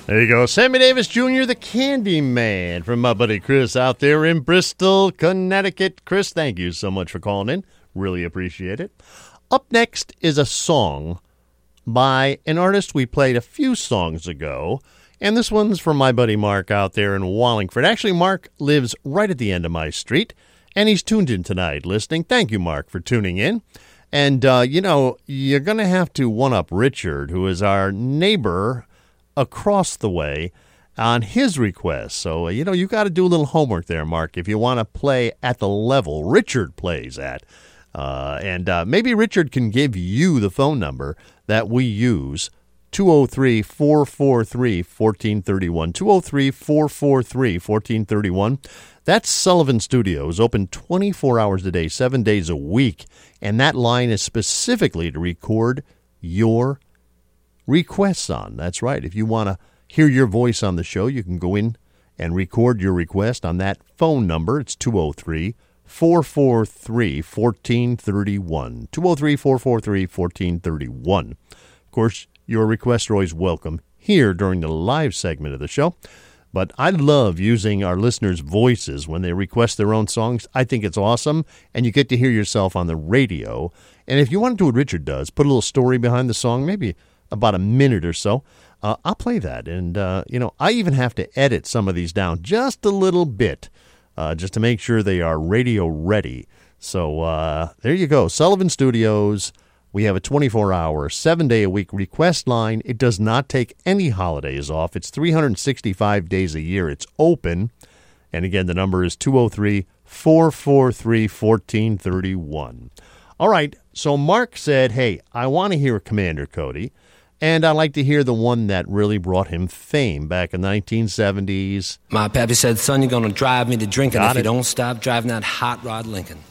There you go. Sammy Davis Jr., the Candy Man, from my buddy Chris out there in Bristol, Connecticut. Chris, thank you so much for calling in. Really appreciate it. Up next is a song by an artist we played a few songs ago, and this one's from my buddy Mark out there in Wallingford. Actually, Mark lives right at the end of my street, and he's tuned in tonight listening. Thank you, Mark, for tuning in. And, you're going to have to one-up Richard, who is our neighbor across the way, on his request. So, you got to do a little homework there, Mark, if you want to play at the level Richard plays at. And maybe Richard can give you the phone number that we use, 203-443-1431, 203-443-1431. That's Sullivan Studios, open 24 hours a day, 7 days a week. And that line is specifically to record your requests on. That's right. If you want to hear your voice on the show, you can go in and record your request on that phone number. It's 203-443-1431, 203-443-1431. Of course, your requests are always welcome here during the live segment of the show. But I love using our listeners' voices when they request their own songs. I think it's awesome, and you get to hear yourself on the radio. And if you want to do what Richard does, put a little story behind the song, maybe about a minute or so, I'll play that. And, I even have to edit some of these down just a little bit, just to make sure they are radio ready. So there you go. Sullivan Studios. We have a 24-hour, 7-day-a-week request line. It does not take any holidays off. It's 365 days a year. It's open. And again, the number is 203-443-1431. All right, so Mark said, hey, I want to hear Commander Cody, and I like to hear the one that really brought him fame back in the 1970s. My pappy said, son, you're going to drive me to drinking if you don't stop driving that hot rod Lincoln.